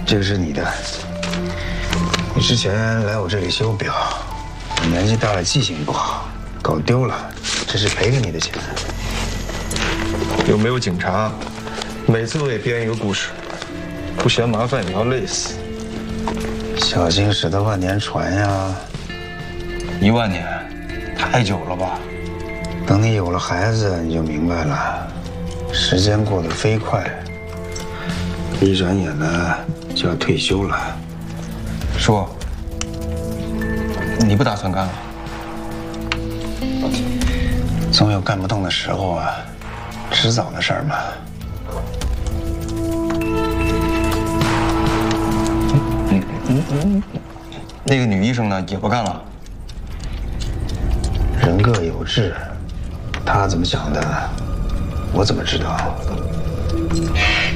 这个是你的。你之前来我这里修表，年纪大了记性不好，搞丢了，这是赔给你的钱。 有没有警察？每次都得编一个故事，不嫌麻烦也要累死。 小心驶得万年船呀 ！1万年，太久了吧？ 等你有了孩子，你就明白了，时间过得飞快，一转眼呢就要退休了。 叔，你不打算干了？ 总有干不动的时候啊，迟早的事儿嘛。 那个女医生呢，也不干了。 人各有志，她怎么想的，我怎么知道？